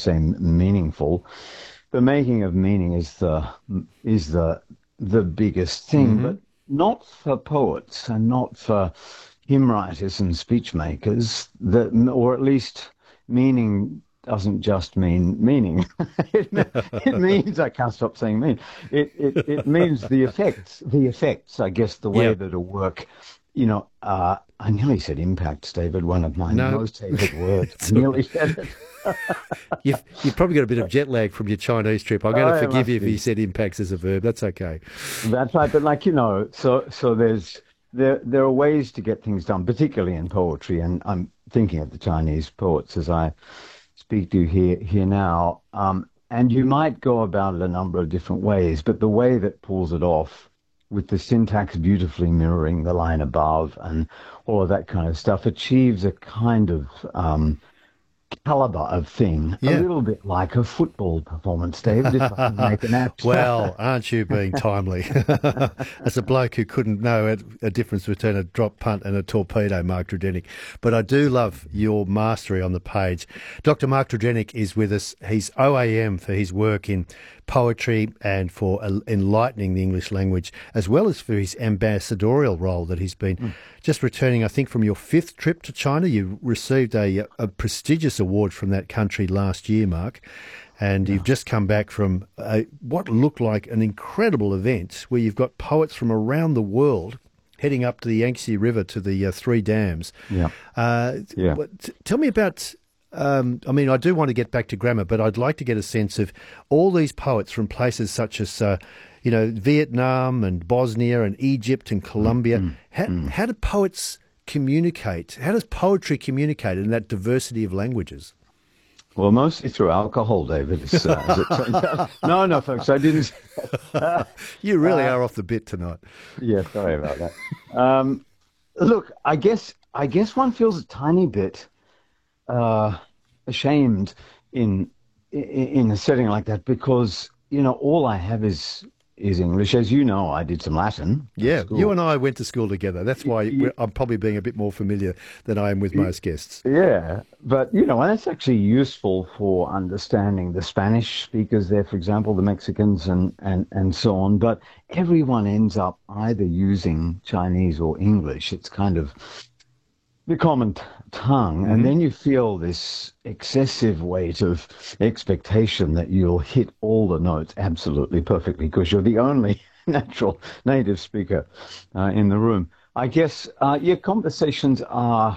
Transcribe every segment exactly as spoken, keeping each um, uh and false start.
say meaningful. The making of meaning is the is the the biggest thing, Mm-hmm. but not for poets and not for hymn writers and speech makers. That, or at least meaning doesn't just mean meaning. it, it means I can't stop saying mean. It, it it means the effects, the effects. I guess the way Yeah. that a work, you know, uh, I nearly said impacts, David. One of my No, most hated words. I it's all nearly right. said it. You've, you've probably got a bit of jet lag from your Chinese trip. I'm going to Oh, it forgive you must if you be. said impacts as a verb. That's okay. That's right. But like, you know, so so there's there there are ways to get things done, particularly in poetry. And I'm thinking of the Chinese poets as I speak to you here here now. Um, and you might go about it a number of different ways, but the way that pulls it off with the syntax beautifully mirroring the line above and all of that kind of stuff achieves a kind of um, caliber of thing, a Yeah. little bit like a football performance, David, if I can make an apt. Well, aren't you being timely? As a bloke who couldn't know a, a difference between a drop punt and a torpedo, Mark Drudenick. But I do love your mastery on the page. Doctor Mark Drudenick is with us. He's O A M for his work in poetry and for uh, enlightening the English language, as well as for his ambassadorial role that he's been just returning, I think, from your fifth trip to China. You received a, a prestigious award from that country last year, Mark. And you've just come back from a, what looked like an incredible event where you've got poets from around the world heading up to the Yangtze River to the uh, three dams. Yeah. Uh, Yeah. what, t- tell me about, um, I mean, I do want to get back to grammar, but I'd like to get a sense of all these poets from places such as, uh, you know, Vietnam and Bosnia and Egypt and Colombia. How, how do poets communicate? How does poetry communicate in that diversity of languages? Well, mostly through alcohol, David, as, uh, as it turns out. No, no, folks, I didn't. You really are off the bit tonight. Yeah, sorry about that. Um, look, I guess I guess one feels a tiny bit uh, ashamed in, in in a setting like that because you know all I have is is English. As you know, I did some Latin at Yeah, you school. and I went to school together. That's why Y- we're, I'm probably being a bit more familiar than I am with most guests. Yeah, but you know, and it's actually useful for understanding the Spanish speakers there, for example, the Mexicans and and and so on. But everyone ends up either using Chinese or English. It's kind of the common t- tongue, and hmm then you feel this excessive weight of expectation that you'll hit all the notes absolutely perfectly because you're the only natural native speaker uh, in the room. I guess uh, your conversations are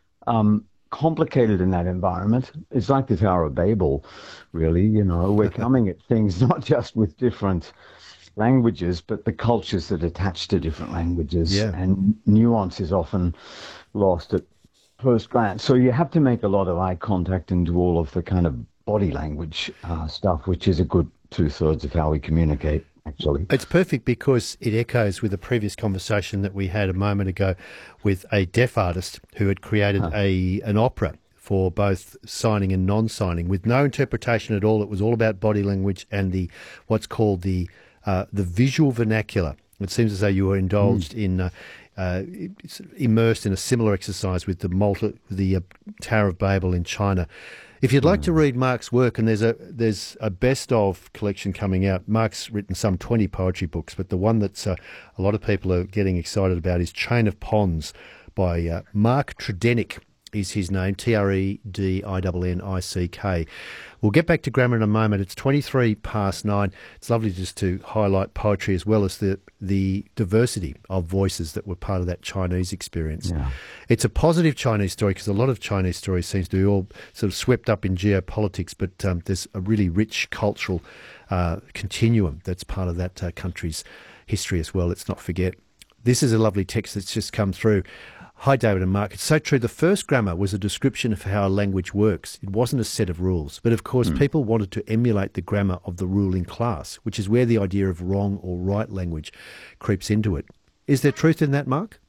um, complicated in that environment. It's like the Tower of Babel, really. You know, we're coming at things not just with different languages, but the cultures that attach to different languages, Yeah. and nuance is often lost at first glance. So you have to make a lot of eye contact and do all of the kind of body language uh, stuff, which is a good two thirds of how we communicate, actually. It's perfect because it echoes with a previous conversation that we had a moment ago with a deaf artist who had created a an opera for both signing and non-signing with no interpretation at all. It was all about body language and the what's called the uh, the visual vernacular. It seems as though you were indulged in. Uh, uh, it's immersed in a similar exercise with the Malta, the uh, Tower of Babel in China. If you'd like to read Mark's work, and there's a there's a best of collection coming out. Mark's written some twenty poetry books, but the one that's uh, a lot of people are getting excited about is Chain of Ponds by uh, Mark Drudenick is his name, T R E D I N N I C K. We'll get back to grammar in a moment. It's twenty-three past nine. It's lovely just to highlight poetry as well as the the diversity of voices that were part of that Chinese experience. Yeah. It's a positive Chinese story because a lot of Chinese stories seems to be all sort of swept up in geopolitics, but um, there's a really rich cultural uh, continuum that's part of that uh, country's history as well. Let's not forget. This is a lovely text that's just come through. Hi, David and Mark. It's so true. The first grammar was a description of how a language works. It wasn't a set of rules. But of course, people wanted to emulate the grammar of the ruling class, which is where the idea of wrong or right language creeps into it. Is there truth in that, Mark?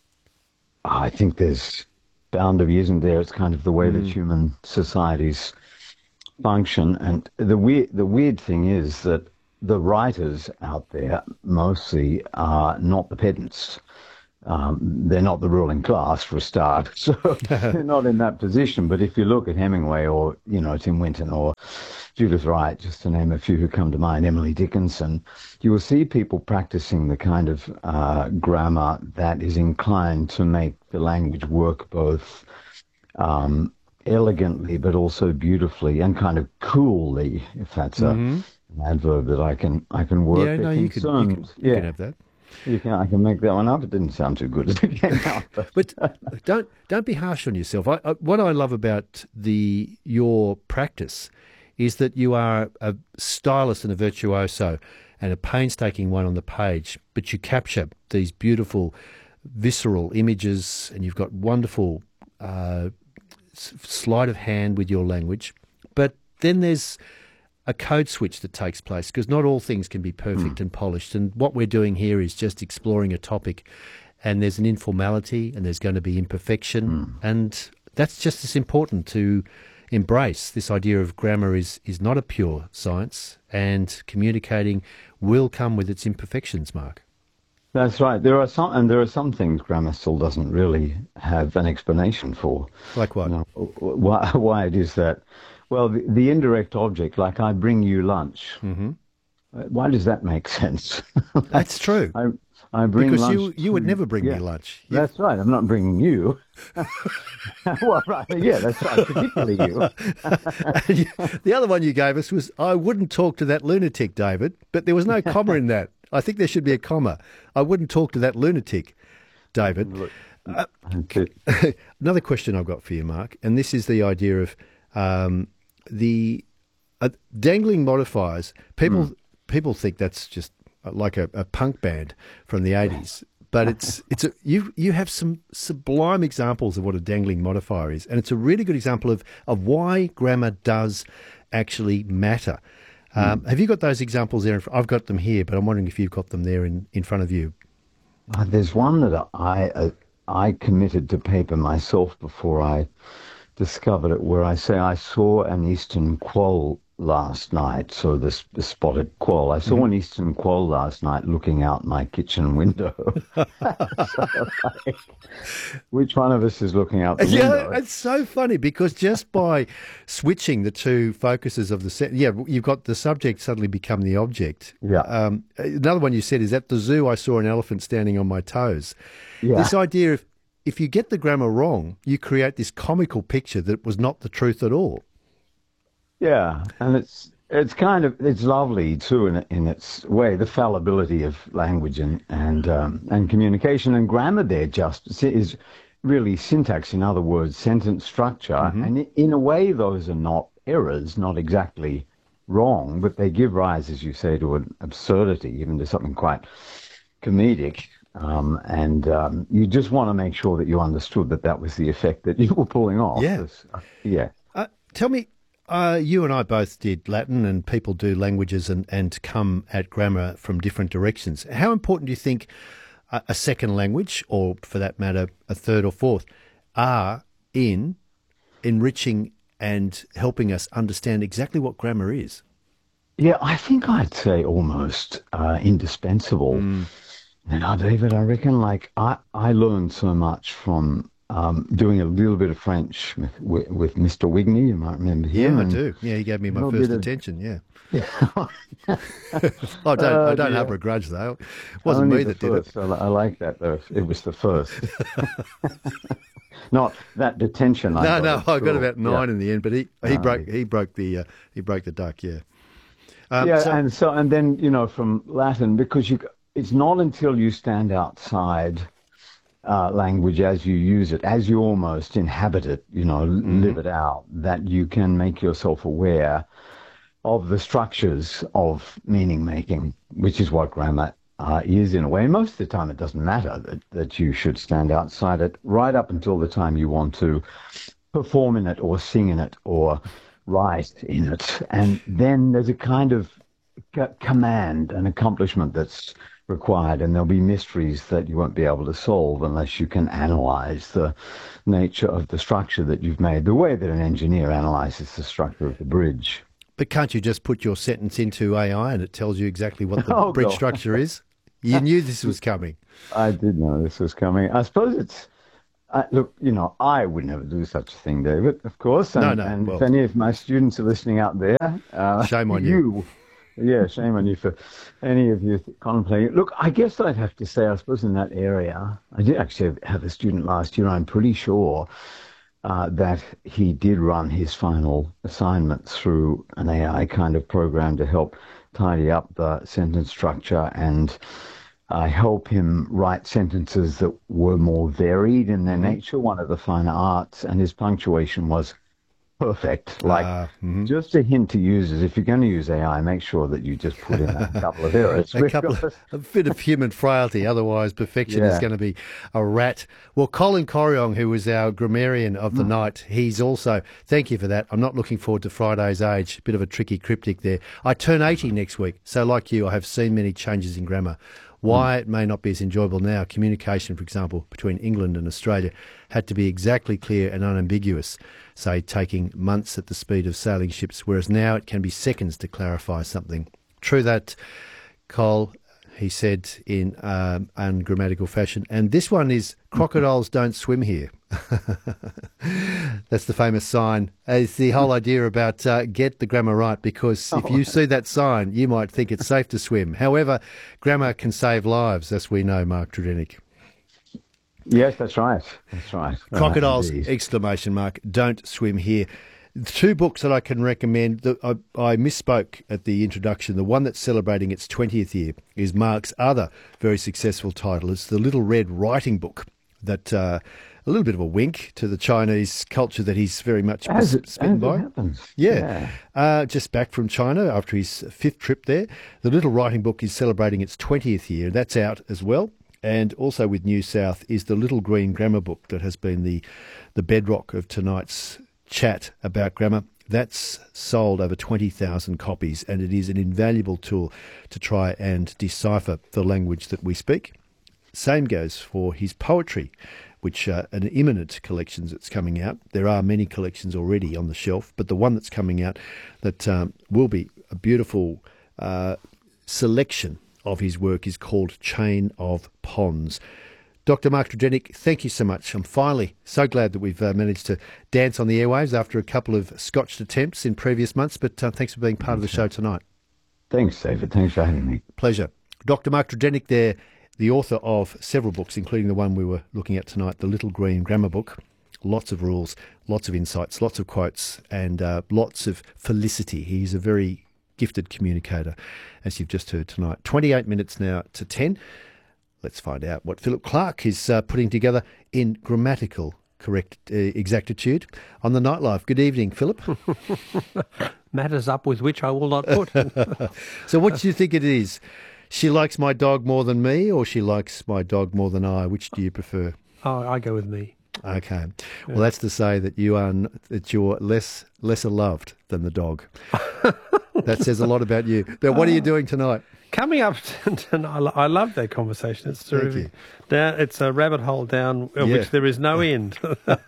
I think there's bound to be, isn't there? It's kind of the way that human societies function. And the weird, the weird thing is that the writers out there mostly are not the pedants. Um, they're not the ruling class for a start, so they're not in that position. But if you look at Hemingway or, you know, Tim Winton or Judith Wright, just to name a few who come to mind, Emily Dickinson, you will see people practicing the kind of uh, grammar that is inclined to make the language work both um, elegantly but also beautifully and kind of coolly, if that's Mm-hmm. a, an adverb that I can I can work. Yeah, no, They're you can, you can, concerned- you yeah. can have that. You can, I can make that one up. It didn't sound too good as it came out. But But don't don't be harsh on yourself. I, I, what I love about the your practice is that you are a stylist and a virtuoso and a painstaking one on the page, but you capture these beautiful, visceral images, and you've got wonderful uh, s- sleight of hand with your language. But then there's a code switch that takes place because not all things can be perfect and polished. And what we're doing here is just exploring a topic, and there's an informality and there's going to be imperfection. And that's just as important to embrace. This idea of grammar is, is not a pure science, and communicating will come with its imperfections, Mark. that's right. There are some, and there are some things grammar still doesn't really have an explanation for. Like what? You know, why, why it is that. Well, the, the indirect object, like I bring you lunch. Mm-hmm. Why does that make sense? That's true. I I bring Because lunch. you, you would to- never bring yeah. me lunch. You- That's right. I'm not bringing you. Well, right. Yeah, that's right. Particularly you. The other one you gave us was, I wouldn't talk to that lunatic, David, but there was no comma in that. I think there should be a comma. I wouldn't talk to that lunatic, David. That's it. Another question I've got for you, Mark, and this is the idea of um, the uh, dangling modifiers. People people think that's just like a, a punk band from the eighties, but it's it's a, you you have some sublime examples of what a dangling modifier is, and it's a really good example of of why grammar does actually matter. Um, Have you got those examples there? I've got them here, but I'm wondering if you've got them there in, in front of you. Uh, there's one that I uh, I committed to paper myself before I discovered it, where I say I saw an eastern quoll last night. So this the spotted quoll. I saw Mm-hmm. an eastern quoll last night looking out my kitchen window. So, like, which one of us is looking out the Yeah, window? it's so funny because just by switching the two focuses of the set, yeah, you've got the subject suddenly become the object. Yeah. Um, another one you said is at the zoo I saw an elephant standing on my toes. Yeah. This idea of if you get the grammar wrong, you create this comical picture that was not the truth at all. Yeah, and it's it's kind of it's lovely too in in its way, the fallibility of language and and um, and communication and grammar. There just is really syntax. In other words, sentence structure, and i- in a way, those are not errors, not exactly wrong, but they give rise, as you say, to an absurdity, even to something quite comedic. Um, and um, you just want to make sure that you understood that that was the effect that you were pulling off. Yeah. 'Cause, uh, yeah. Uh, tell me, uh, you and I both did Latin, and people do languages and, and come at grammar from different directions. How important do you think a, a second language, or for that matter, a third or fourth, are in enriching and helping us understand exactly what grammar is? Yeah, I think I'd say almost uh, indispensable. And uh, David, I reckon, like I, I learned so much from um, doing a little bit of French with, with, with Mister Wigney. You might remember him. Yeah, I and- do. Yeah, he gave me my little first bit of- attention. Yeah, Yeah. I don't. Oh, I don't dear. harbour a grudge though. It wasn't Only me the that did it. first. I, li- I like that though. It was the first. Not that detention. I No, got no, at I got school. about Yeah. nine in the end, but he, he Ah, broke he broke the uh, he broke the duck. Yeah. Um, Yeah, so- and so and then you know from Latin, because you it's not until you stand outside uh, language as you use it, as you almost inhabit it, you know, l- live it out, that you can make yourself aware of the structures of meaning making, which is what grammar uh, is in a way. And most of the time, it doesn't matter that, that you should stand outside it, right up until the time you want to perform in it or sing in it or write in it. And then there's a kind of c- command and accomplishment that's required, and there'll be mysteries that you won't be able to solve unless you can analyze the nature of the structure that you've made, the way that an engineer analyzes the structure of the bridge. But can't you just put your sentence into A I and it tells you exactly what the Oh, bridge God. structure is? You knew this was coming. I did know this was coming. I suppose it's, uh, look, you know, I would never do such a thing, David, of course. And, No, no, and well- if any of my students are listening out there, uh, Shame on you. Yeah, shame on you for any of you contemplating. Look, I guess I'd have to say, I suppose in that area, I did actually have a student last year. I'm pretty sure uh, that he did run his final assignment through an A I kind of program to help tidy up the sentence structure and uh, help him write sentences that were more varied in their nature, one of the finer arts, and his punctuation was perfect. Like, Ah, mhm. just a hint to users, if you're going to use A I, make sure that you just put in a couple of errors. A couple of, a bit of human frailty, otherwise perfection is Yeah. going to be a rat. Well, Colin Coriong, who was our grammarian of the night, he's also, thank you for that. I'm not looking forward to Friday's age. Bit of a tricky cryptic there. I turn eighty next week, so like you, I have seen many changes in grammar. Why it may not be as enjoyable now, communication, for example, between England and Australia had to be exactly clear and unambiguous, say taking months at the speed of sailing ships, whereas now it can be seconds to clarify something. True that, Cole, he said in um, ungrammatical fashion. And this one is, crocodiles don't swim here. That's the famous sign. It's the whole idea about uh, get the grammar right, because if you see that sign, you might think it's safe to swim. However, grammar can save lives, as we know, Mark Tredenick. Yes, that's right. That's right. Crocodiles, Uh, indeed. exclamation mark, don't swim here. Two books that I can recommend. The, I, I misspoke at the introduction. The one that's celebrating its twentieth year is Mark's other very successful title. It's The Little Red Writing Book. That uh, a little bit of a wink to the Chinese culture that he's very much As it, smitten as it by. happens. Yeah. Uh, just back from China after his fifth trip there. The Little Writing Book is celebrating its twentieth year. That's out as well. And also with New South is the Little Green Grammar Book that has been the, the bedrock of tonight's chat about grammar. That's sold over twenty thousand copies, and it is an invaluable tool to try and decipher the language that we speak. Same goes for his poetry, which uh, an imminent collection that's coming out. There are many collections already on the shelf, but the one that's coming out that um, will be a beautiful uh, selection of his work is called Chain of Ponds. Doctor Mark Tredenick, thank you so much. I'm finally so glad that we've uh, managed to dance on the airwaves after a couple of scotched attempts in previous months, but uh, thanks for being part of the show tonight. Thanks, David. Thanks for having me. Pleasure. Doctor Mark Tredenick there, the author of several books, including the one we were looking at tonight, The Little Green Grammar Book. Lots of rules, lots of insights, lots of quotes, and uh, lots of felicity. He's a very gifted communicator, as you've just heard tonight. twenty-eight minutes now to ten. Let's find out what Philip Clark is uh, putting together in grammatical correct uh, exactitude on the Nightlife. Good evening, Philip. Matters up with which I will not put. So what do you think it is? She likes my dog more than me, or she likes my dog more than I? Which do you prefer? Oh, I go with me. Okay. Well, that's to say that you are n- that you're less lesser loved than the dog. That says a lot about you. But what are you doing tonight? Coming up, tonight, I lo- I love that conversation. It's Thank terrific. you. Down, it's a rabbit hole down uh, Yeah. which there is no end.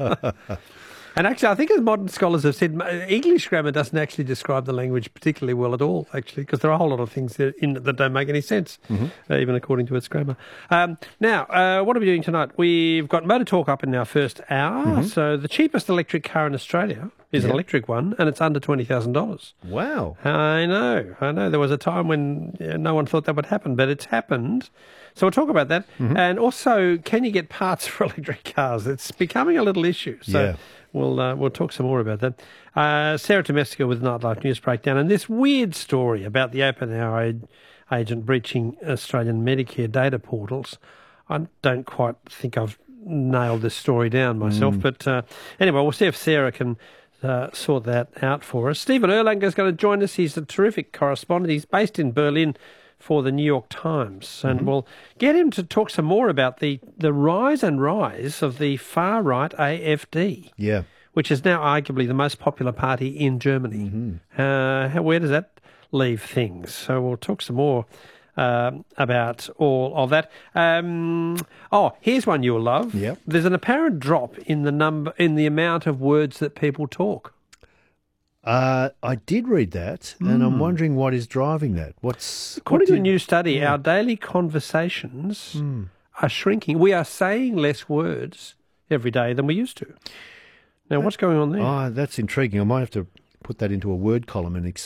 And actually, I think as modern scholars have said, English grammar doesn't actually describe the language particularly well at all, actually, because there are a whole lot of things that- in it that don't make any sense, Mm-hmm. uh, even according to its grammar. Um, now, uh, what are we doing tonight? We've got Motor Talk up in our first hour. Mm-hmm. So the cheapest electric car in Australia is an electric one, and it's under twenty thousand dollars. Wow. I know, I know. There was a time when yeah, no one thought that would happen, but it's happened. So we'll talk about that. Mm-hmm. And also, can you get parts for electric cars? It's becoming a little issue. So Yeah. we'll uh, we'll talk some more about that. Uh, Sarah Tomestica with Nightlife News Breakdown. And this weird story about the Open Hour ag- agent breaching Australian Medicare data portals. I don't quite think I've nailed this story down myself. Mm. But uh, anyway, we'll see if Sarah can Uh, sort that out for us. Stephen Erlanger is going to join us. He's a terrific correspondent. He's based in Berlin for the New York Times. And we'll get him to talk some more about the, the rise and rise of the far-right A F D, Yeah. which is now arguably the most popular party in Germany. Uh, how, where does that leave things? So we'll talk some more um, about all of that. Um, oh, here's one you'll love. Yep. There's an apparent drop in the number, in the amount of words that people talk. Uh, I did read that, and I'm wondering what is driving that. What's According what to a did- new study, our daily conversations Hmm. are shrinking. We are saying less words every day than we used to. Now, what's going on there? Oh, that's intriguing. I might have to put that into a word column and